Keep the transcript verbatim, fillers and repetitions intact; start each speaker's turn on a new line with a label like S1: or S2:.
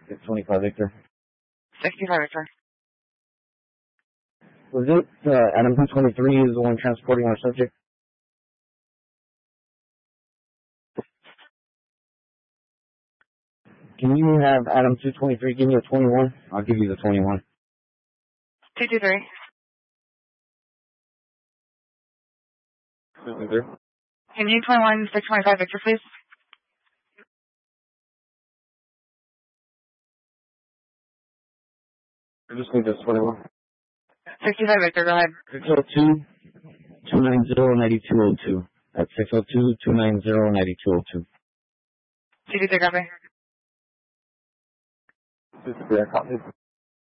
S1: six twenty-five Victor.
S2: sixty-five Victor.
S1: Was it uh, Adam two twenty-three is the one transporting our subject? Can you have Adam two twenty-three give me a twenty-one? I'll give you the twenty-one.
S2: two two three.
S1: two two three.
S2: Can you twenty-one six twenty-five Victor, please?
S1: I just need this twenty-one.
S2: sixty-five Victor, go ahead.
S1: six oh two, two nine zero, nine two oh two. That's six oh two, two nine zero, nine two oh two.
S2: two two three, copy.
S1: two two three, I copy.